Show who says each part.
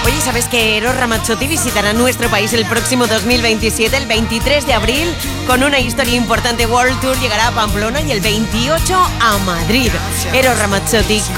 Speaker 1: Oye, ¿sabes que Eros Ramazzotti visitará nuestro país el próximo 2027, el 23 de abril, con una historia importante World Tour? Llegará a Pamplona y el 28 a Madrid. Eros Ramazzotti